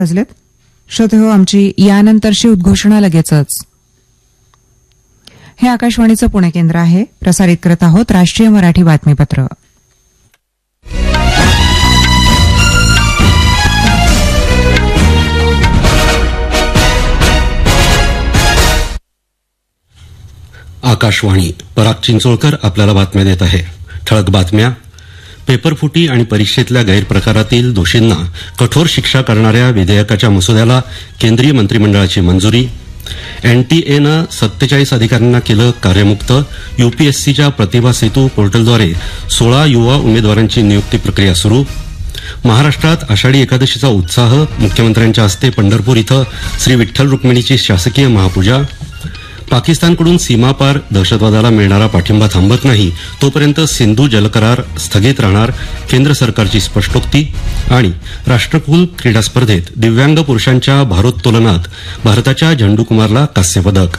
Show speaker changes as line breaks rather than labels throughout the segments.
वाजलेत. श्रोतेहो, आमची यानंतरची उद्घोषणा लगेचच. हे आकाशवाणीचं पुणे केंद्र आहे. प्रसारित करत आहोत राष्ट्रीय मराठी बातमीपत्र.
आकाशवाणी. पराग चिंचोळकर आपल्याला बातम्या देत आहे. ठळक बातम्या. पेपरफुटी आणि परीक्षेतल्या गैरप्रकारातील दोषींना कठोर शिक्षा करणाऱ्या विधेयकाच्या मसुद्याला केंद्रीय मंत्रिमंडळाची मंजुरी. एनटीएनं 47 अधिकाऱ्यांना केलं कार्यमुक्त. यूपीएससीच्या प्रतिभा सेतू पोर्टलद्वारे 16 युवा उमेदवारांची नियुक्ती प्रक्रिया सुरू. महाराष्ट्रात आषाढी एकादशीचा उत्साह. मुख्यमंत्र्यांच्या हस्ते पंढरपूर इथं श्री विठ्ठल रुक्मिणीची शासकीय महापूजा. पाकिस्तानकडून सीमापार दहशतवादाला मिळणारा पाठिंबा थांबत नाही तोपर्यंत सिंधू जलकरार स्थगित राहणार, केंद्र सरकारची स्पष्टोक्ती. आणि राष्ट्रकुल क्रीडा स्पर्धेत दिव्यांग पुरुषांच्या भारोत्तोलनात भारताच्या झंडूकुमारला कांस्यपदक.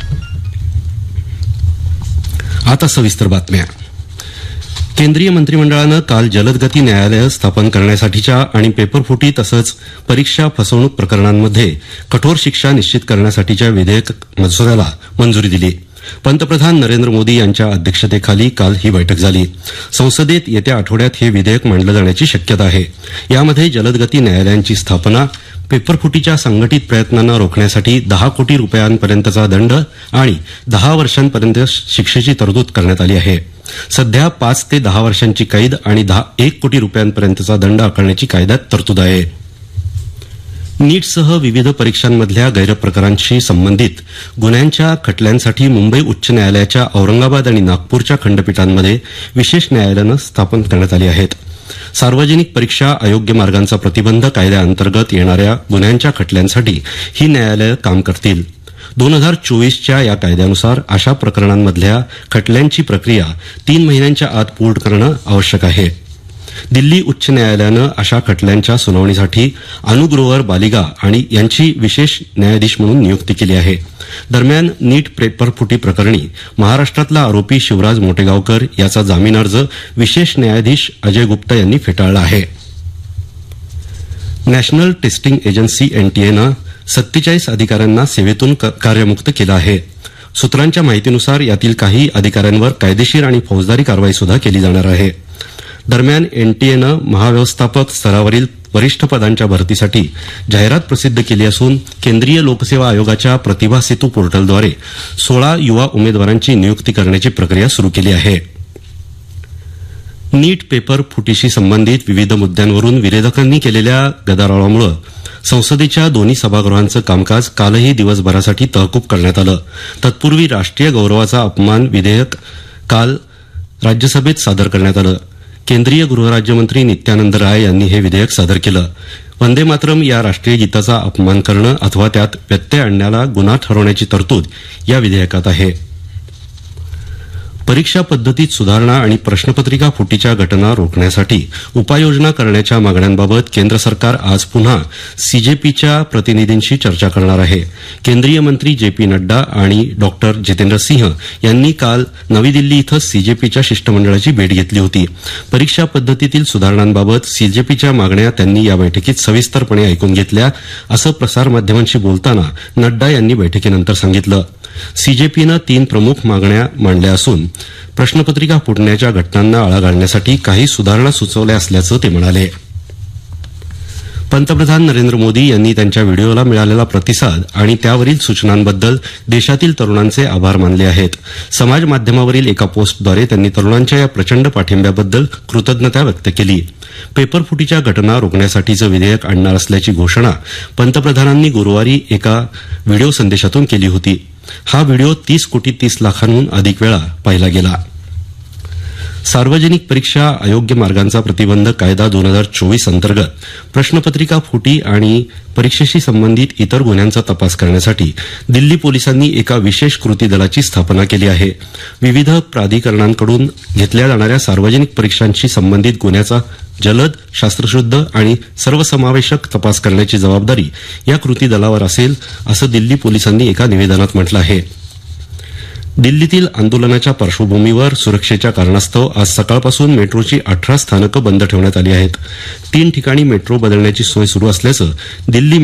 आता सविस्तर बातम्या. केंद्रीय मंत्रिमंडळानं काल जलदगती न्यायालयं स्थापन करण्यासाठीच्या आणि पेपरफुटी तसंच परीक्षा फसवणूक प्रकरणांमध्ये कठोर शिक्षा निश्चित करण्यासाठीच्या विधेयक मसुद्याला मंजुरी दिली. पंतप्रधान नरेंद्र मोदी यांच्या अध्यक्षतेखाली काल ही बैठक झाली. संसदेत येत्या आठवड्यात हे विधेयक मांडलं जाण्याची शक्यता आहे. यामध्ये जलदगती न्यायालयांची स्थापना, पेपरफुटीच्या संघटित प्रयत्नांना रोखण्यासाठी 10 कोटी रुपयांपर्यंतचा दंड आणि 10 वर्षांपर्यंत शिक्षेची तरतूद करण्यात आली आहे. सध्या 5 ते 10 वर्षांची कैद आणि 1 कोटी रुपयांपर्यंतचा दंड आकारण्याची कायद्यात तरतूद आहे. नीटसह विविध परीक्षांमधल्या गैरप्रकारांशी संबंधित गुन्ह्यांच्या खटल्यांसाठी मुंबई उच्च न्यायालयाच्या औरंगाबाद आणि नागपूरच्या खंडपीठांमध्ये विशेष न्यायालयं स्थापन करण्यात आली आहेत. सार्वजनिक परीक्षा अयोग्य मार्गांचा प्रतिबंध कायद्याअंतर्गत येणाऱ्या गुन्ह्यांच्या खटल्यांसाठी ही न्यायालयं काम करतील. 2024च्या या कायद्यानुसार अशा प्रकरणांमधल्या खटल्यांची प्रक्रिया 3 महिन्यांच्या आत पूर्ण करणं आवश्यक आहे. दिल्ली उच्च न्यायालयानं अशा खटल्यांच्या सुनावणीसाठी अनु ग्रोवर बालिगा आणि यांची विशेष न्यायाधीश म्हणून नियुक्ती केली आहे. दरम्यान नीट पेपरफुटी प्रकरणी महाराष्ट्रातला आरोपी शिवराज मोटेगावकर याचा जामीन अर्ज विशेष न्यायाधीश अजय गुप्ता यांनी फेटाळला आहे. नॅशनल टेस्टिंग एजन्सी एनटीएनं 47 अधिकाऱ्यांना सेवेतून कार्यमुक्त केलं आहे. सूत्रांच्या माहितीनुसार यातील काही अधिकाऱ्यांवर कायदेशीर आणि फौजदारी कारवाई सुद्धा केली जाणार आहे. दरम्यान एनटीएनं महाव्यवस्थापक स्तरावरील वरिष्ठ पदांच्या भरतीसाठी जाहिरात प्रसिद्ध केली असून केंद्रीय लोकसेवा आयोगाच्या प्रतिभा सेतू पोर्टलद्वारे 16 युवा उमेदवारांची नियुक्ती करण्याची प्रक्रिया सुरू केली आहे. नीट पेपर फुटीशी संबंधित विविध मुद्द्यांवरून विरोधकांनी केलेल्या गदारोळामुळे संसदेच्या दोन्ही सभागृहांचं कामकाज कालही दिवसभरासाठी तहकूब करण्यात आलं. तत्पूर्वी राष्ट्रीय गौरवाचा अपमान विधेयक काल राज्यसभेत सादर करण्यात आलं. केंद्रीय गृहराज्यमंत्री नित्यानंद राय यांनी हे विधेयक सादर केलं. वंदे मातरम या राष्ट्रीय गीताचा अपमान करणं अथवा त्यात व्यत्यय आणण्याला गुन्हा ठरवण्याची तरतूद या विधेयकात आहे. परीक्षा पद्धतीत सुधारणा आणि प्रश्नपत्रिका फुटीच्या घटना रोखण्यासाठी उपाययोजना करण्याच्या मागण्यांबाबत केंद्र सरकार आज पुन्हा सीजेपीच्या प्रतिनिधींशी चर्चा करणार आहे. केंद्रीय मंत्री जे.पी. नड्डा आणि डॉक्टर जितेंद्र सिंह यांनी काल नवी दिल्ली इथं सीजेपीच्या शिष्टमंडळाची भेट घेतली होती. परीक्षा पद्धतीतील सुधारणांबाबत सीजेपीच्या मागण्या त्यांनी या बैठकीत सविस्तरपणे ऐकून घेतल्या, असं प्रसारमाध्यमांशी बोलताना नड्डा यांनी बैठकीनंतर सांगितलं. सीजेपीनं 3 प्रमुख मागण्या मांडल्या असून प्रश्नपत्रिका फुटण्याच्या घटनांना आळा घालण्यासाठी काही सुधारणा सुचवल्या असल्याचं ते म्हणाले. पंतप्रधान नरेंद्र मोदी यांनी त्यांच्या व्हिडिओला मिळालेला प्रतिसाद आणि त्यावरील सूचनांबद्दल देशातील तरुणांचे आभार मानले आहेत. समाज माध्यमावरील एका पोस्टद्वारे त्यांनी तरुणांच्या या प्रचंड पाठिंब्याबद्दल कृतज्ञता व्यक्त केली. पेपरफुटीच्या घटना रोखण्यासाठीचं विधेयक आणणार असल्याची घोषणा पंतप्रधानांनी गुरुवारी एका व्हिडिओ संदेशातून केली होती. हा व्हिडिओ 30 कोटी 30 लाखांहून अधिक वेळा पाहिला गेला. सार्वजनिक परीक्षा अयोग्य मार्गांचा प्रतिबंध कायदा 2024 अंतर्गत प्रश्नपत्रिका फुटी आणि परीक्षेशी संबंधित इतर गुन्ह्यांचा तपास करण्यासाठी दिल्ली पोलिसांनी एका विशेष कृती दलाची स्थापना केली आहे. विविध प्राधिकरणांकडून घेतल्या जाणाऱ्या सार्वजनिक परीक्षांशी संबंधित गुन्ह्याचा जलद, शास्त्रशुद्ध आणि सर्वसमावेशक तपास करण्याची जबाबदारी या कृती दलावर असेल, असं दिल्ली पोलिसांनी एका निवेदनात म्हटलं आहे. दिल्लीतील आंदोलनाच्या पार्श्वभूमीवर सुरक्षेच्या कारणास्तव आज सकाळपासून मेट्रोची 18 स्थानकं बंद ठेवण्यात आली आहेत. 3 ठिकाणी मेट्रो बदलण्याची सोय सुरू असल्याचं दिल्ली